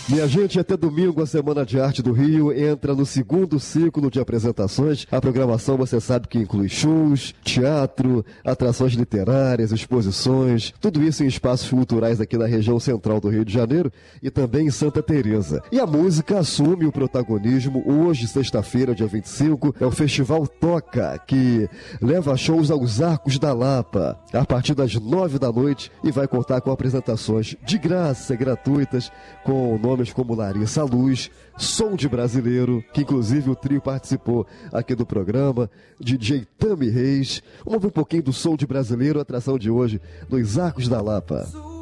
Minha gente, até domingo a Semana de Arte do Rio entra no segundo ciclo de apresentações. A programação, você sabe que inclui shows, teatro, atrações literárias, exposições, tudo isso em espaços culturais aqui na região central do Rio de Janeiro e também em Santa Teresa. E a música assume o protagonismo. Hoje, sexta-feira, dia 25, é o Festival Toca, que leva shows aos Arcos da Lapa, a partir das 9 da noite, e vai contar com apresentações de graça, gratuitas, com nomes como Larissa Luz, Som de Brasileiro, que inclusive o trio participou aqui do programa, DJ Tami Reis. Vamos ver um pouquinho do Som de Brasileiro, a atração de hoje, nos Arcos da Lapa.